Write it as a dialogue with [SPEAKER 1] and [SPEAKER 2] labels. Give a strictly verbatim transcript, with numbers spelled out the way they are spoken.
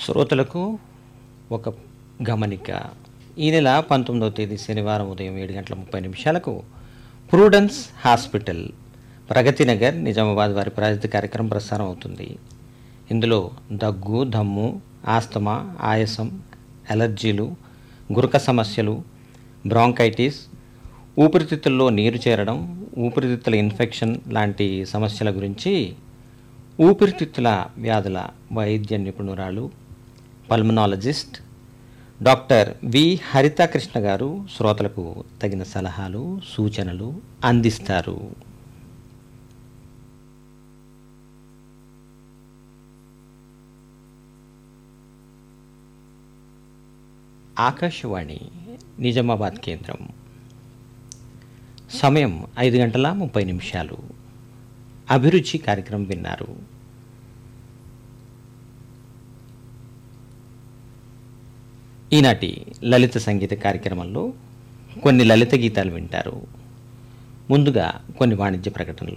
[SPEAKER 1] శ్రోతలకు ఒక గమనిక. ఈ నెల పంతొమ్మిదవ తేదీ శనివారం ఉదయం ఏడు గంటల ముప్పై నిమిషాలకు ప్రూడెన్స్ హాస్పిటల్, ప్రగతి నగర్, నిజామాబాద్ వారి ప్రాయోజిత కార్యక్రమం ప్రసారం అవుతుంది. ఇందులో దగ్గు, దమ్ము, ఆస్తమా, ఆయాసం, అలర్జీలు, గురక సమస్యలు, బ్రాంకైటిస్, ఊపిరితిత్తుల్లో నీరు చేరడం, ఊపిరితిత్తుల ఇన్ఫెక్షన్ లాంటి సమస్యల గురించి ఊపిరితిత్తుల వ్యాధుల వైద్య నిపుణురాలు పల్మనాలజిస్ట్ డాక్టర్ వి హరితాకృష్ణ గారు శ్రోతలకు తగిన సలహాలు, సూచనలు అందిస్తారు. ఆకాశవాణి నిజామాబాద్ కేంద్రం. సమయం ఐదు గంటల ముప్పై నిమిషాలు. అభిరుచి కార్యక్రమం విన్నారు. ఈనాటి లలిత సంగీత కార్యక్రమంలో కొన్ని లలిత గీతాలు వింటారు. ముందుగా కొన్ని వాణిజ్య ప్రకటనలు.